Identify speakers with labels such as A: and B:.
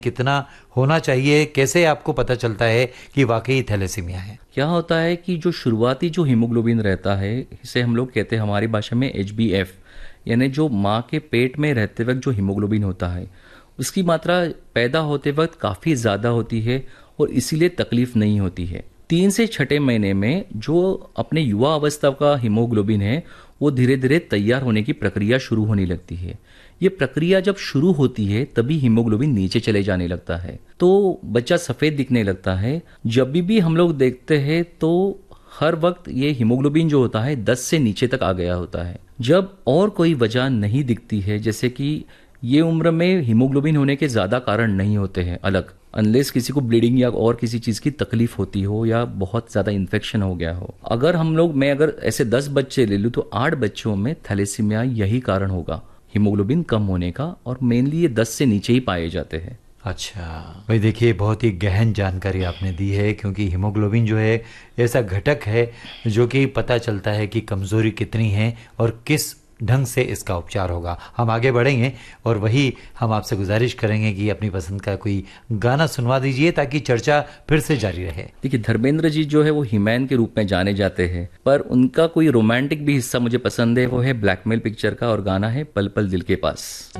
A: कितना होना चाहिए, कैसे आपको पता चलता है कि वाकई थैलेसीमिया है?
B: क्या होता है कि जो शुरुआती जो हीमोग्लोबिन रहता है, इसे हम लोग कहते हैं हमारी भाषा में HbF, यानी जो माँ के पेट में रहते वक्त जो हीमोग्लोबिन होता है उसकी मात्रा पैदा होते वक्त काफ़ी ज़्यादा होती है और इसीलिए तकलीफ नहीं होती है। 3 से 6 महीने में जो अपने युवा अवस्था का हीमोग्लोबिन है वो धीरे धीरे तैयार होने की प्रक्रिया शुरू होने लगती है। ये प्रक्रिया जब शुरू होती है तभी हीमोग्लोबिन नीचे चले जाने लगता है, तो बच्चा सफ़ेद दिखने लगता है। जब भी हम लोग देखते हैं तो हर वक्त ये हीमोग्लोबिन जो होता है 10 से नीचे तक आ गया होता है। जब और कोई वजह नहीं दिखती है, जैसे कि ये उम्र में हीमोग्लोबिन होने के ज़्यादा कारण नहीं होते हैं अलग, अनलेस किसी को ब्लीडिंग या और किसी चीज़ की तकलीफ होती हो या बहुत ज़्यादा इन्फेक्शन हो गया हो। मैं अगर ऐसे 10 बच्चे ले लूँ तो 8 बच्चों में थैलेसीमिया यही कारण होगा, हीमोग्लोबिन कम होने का, और मेनली ये 10 से नीचे ही पाए जाते हैं।
A: अच्छा भाई, देखिए बहुत ही गहन जानकारी आपने दी है, क्योंकि हीमोग्लोबिन जो है ऐसा घटक है जो कि पता चलता है कि कमज़ोरी कितनी है और किस ढंग से इसका उपचार होगा। हम आगे बढ़ेंगे और वही हम आपसे गुजारिश करेंगे कि अपनी पसंद का कोई गाना सुनवा दीजिए ताकि चर्चा फिर से जारी रहे।
B: देखिए, धर्मेंद्र जी जो है वो हीमैन के रूप में जाने जाते हैं, पर उनका कोई रोमांटिक भी हिस्सा मुझे पसंद है, वो है ब्लैकमेल पिक्चर का और गाना है पल पल दिल के पास।